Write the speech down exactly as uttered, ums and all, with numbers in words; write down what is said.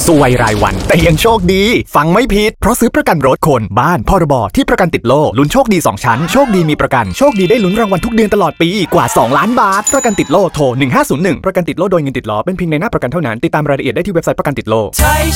ซวยรายวันแต่ยังโชคดีฟังไม่ผิดเพราะซื้อประกันรถคนบ้านพรบที่ประกันติดโล่ลุ้นโชคดีสองชั้นโชคดีมีประกันโชคดีได้ลุ้นรางวัลทุกเดือนตลอดปีกว่าสองล้านบาทประกันติดโล่โทรหนึ่งห้าศูนย์หนึ่งประกันติดโล่โดยเงินติดล้อเป็นเพียงในหน้าประกันเท่านั้นติดตามรายละเอียดได้ที่เว็บไซต์ประกันติดโล่